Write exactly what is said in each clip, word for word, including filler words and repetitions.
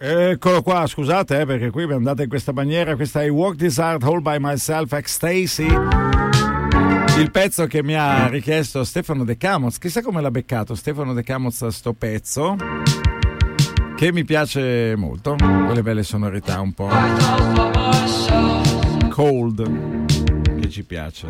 Eccolo qua, scusate eh, perché qui mi andate in questa maniera. Questa è Walk This Hard All By Myself, Ecstasy, il pezzo che mi ha richiesto Stefano De Camoz. Chissà come l'ha beccato Stefano De Camoz sto pezzo, che mi piace molto, quelle belle sonorità un po' cold che ci piace.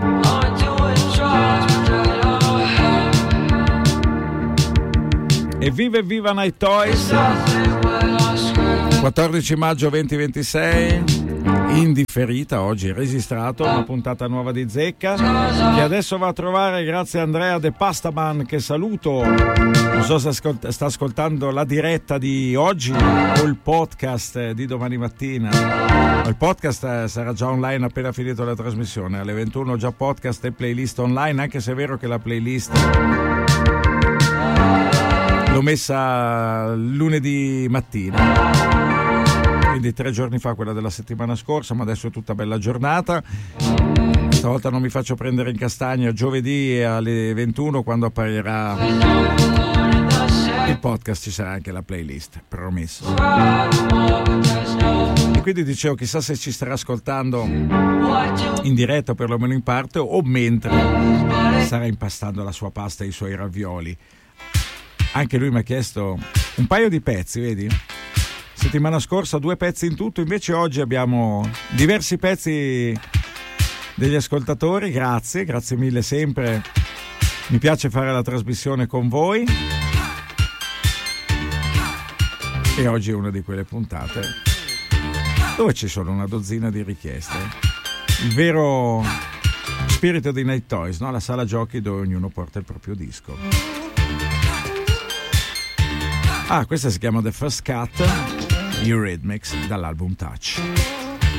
E viva e viva Night Toys, quattordici maggio duemilaventisei, in differita, oggi registrato, una puntata nuova di Zecca, che adesso va a trovare, grazie a Andrea De Pastaman, che saluto. Non so se ascolt- sta ascoltando la diretta di oggi o il podcast di domani mattina. Il podcast sarà già online appena finito la trasmissione, alle ventuno già podcast e playlist online, anche se è vero che la playlist l'ho messa lunedì mattina, quindi tre giorni fa, quella della settimana scorsa, ma adesso è tutta bella giornata. Stavolta non mi faccio prendere in castagna. Giovedì alle ventuno, quando apparirà il podcast, ci sarà anche la playlist, promesso. E quindi dicevo, chissà se ci starà ascoltando in diretta, perlomeno in parte, o mentre starà impastando la sua pasta e i suoi ravioli. Anche lui mi ha chiesto un paio di pezzi, vedi? Settimana scorsa due pezzi in tutto, invece oggi abbiamo diversi pezzi degli ascoltatori. Grazie, grazie mille sempre. Mi piace fare la trasmissione con voi. E oggi è una di quelle puntate dove ci sono una dozzina di richieste. Il vero spirito di Night Toys, no? La sala giochi dove ognuno porta il proprio disco. Ah, questa si chiama The First Cut, Eurythmics, dall'album Touch.